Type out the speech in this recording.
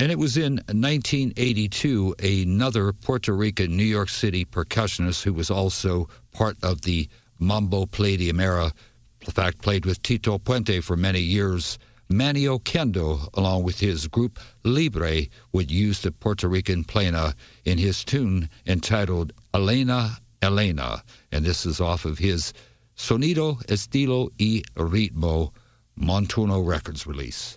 And it was in 1982, another Puerto Rican New York City percussionist who was also part of the Mambo Palladium era, in fact played with Tito Puente for many years, Manny Oquendo, along with his group Libre, would use the Puerto Rican plena in his tune entitled Elena, Elena, and this is off of his Sonido Estilo y Ritmo Montuno Records release.